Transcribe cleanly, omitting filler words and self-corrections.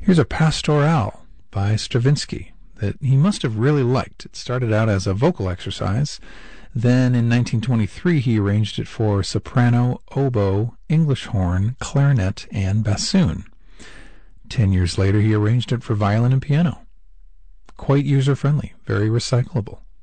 Here's a Pastoral by Stravinsky that he must have really liked. It started out as a vocal exercise. Then in 1923 he arranged it for soprano, oboe, English horn, clarinet, and bassoon. 10 years later he arranged it for violin and piano. Quite user-friendly, very recyclable.